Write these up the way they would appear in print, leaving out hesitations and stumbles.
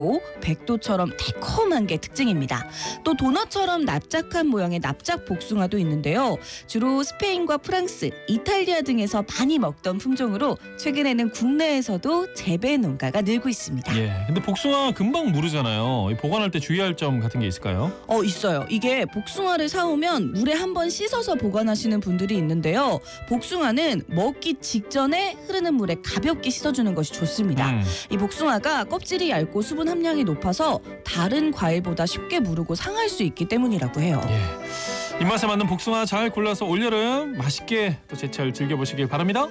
백도처럼 달콤한 게 특징입니다. 또 도넛처럼 납작한 모양의 납작 복숭아도 있는데요. 주로 스페인과 프랑스, 이탈리아 등에서 많이 먹던 품종으로 최근에는 국내에서도 재배 농가가 늘고 있습니다. 예. 근데 복숭아 금방 무르잖아요. 보관할 때 주의할 점 같은 게 있을까요? 있어요. 이게 복숭아를 사오면 물에 한번 씻어서 보관하시는 분들이 있는데요. 복숭아는 먹기 직전에 흐르는 물에 가볍게 씻어주는 것이 좋습니다. 이 복숭아가 껍질이 얇고 수분 함량이 높아서 다른 과일보다 쉽게 무르고 상할 수 있기 때문이라고 해요. 예. 입맛에 맞는 복숭아 잘 골라서 올여름 맛있게 또 제철 즐겨보시길 바랍니다.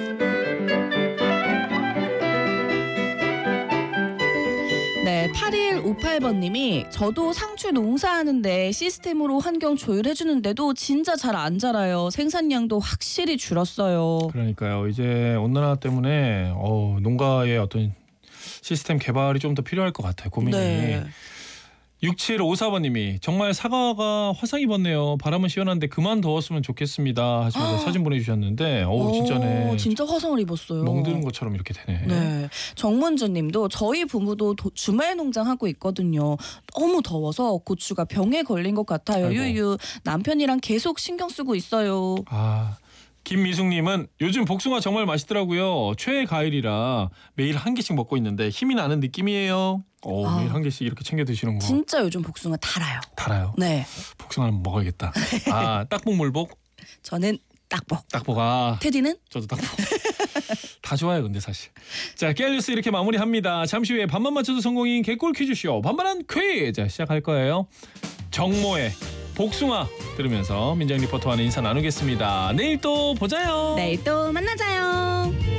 네, 8158번님이 저도 상추 농사하는데 시스템으로 환경 조율해주는데도 진짜 잘 안 자라요. 생산량도 확실히 줄었어요. 그러니까요. 이제 온난화 때문에 농가의 어떤 시스템 개발이 좀 더 필요할 것 같아요. 고민이. 네. 6754번님이 정말 사과가 화상 입었네요. 바람은 시원한데 그만 더웠으면 좋겠습니다 하시면서 사진 보내주셨는데 진짜네. 진짜 화상을 입었어요. 멍드는 것처럼 이렇게 되네. 네, 정문주님도 저희 부부도 주말 농장 하고 있거든요. 너무 더워서 고추가 병에 걸린 것 같아요. 아이고. 유유 남편이랑 계속 신경 쓰고 있어요. 김미숙님은 요즘 복숭아 정말 맛있더라고요. 최애 과일이라 매일 한 개씩 먹고 있는데 힘이 나는 느낌이에요. 매일 한 개씩 이렇게 챙겨 드시는 거. 진짜 요즘 복숭아 달아요. 달아요. 네. 복숭아를 먹어야겠다. 딱복 물복? 저는 딱복. 딱복. 테디는? 저도 딱복. 다 좋아요 근데 사실. 자, 깨알뉴스 이렇게 마무리합니다. 잠시 후에 반만 맞춰도 성공인 개꿀 퀴즈쇼 반반한 퀴즈 시작할 거예요. 정모의 복숭아 들으면서 민정 리포터와는 인사 나누겠습니다. 내일 또 보자요. 내일 또 만나자요.